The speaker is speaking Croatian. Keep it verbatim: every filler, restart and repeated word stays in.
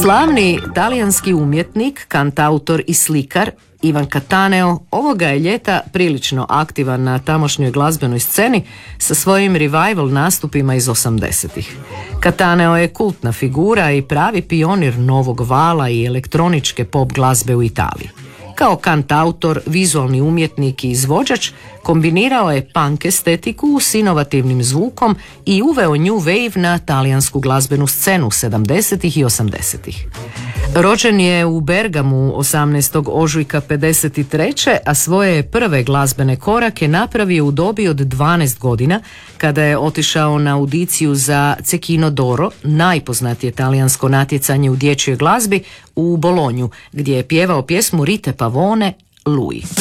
Slavni talijanski umjetnik, kantautor i slikar Ivan Cattaneo ovoga je ljeta prilično aktivan na tamošnjoj glazbenoj sceni sa svojim revival nastupima iz osamdesetih. Cattaneo je kultna figura i pravi pionir novog vala i elektroničke pop glazbe u Italiji. Kao kantautor, vizualni umjetnik i izvođač kombinirao je punk estetiku s inovativnim zvukom i uveo new wave na talijansku glazbenu scenu sedamdesetih i osamdesetih. Rođen je u Bergamu osamnaestog ožujka pedeset treće a svoje je prve glazbene korake napravio u dobi od dvanaest godina kada je otišao na audiciju za Cecchino d'Oro, najpoznatije talijansko natjecanje u dječjoj glazbi, u Bolonju, gdje je pjevao pjesmu Rite Pavone, Lui.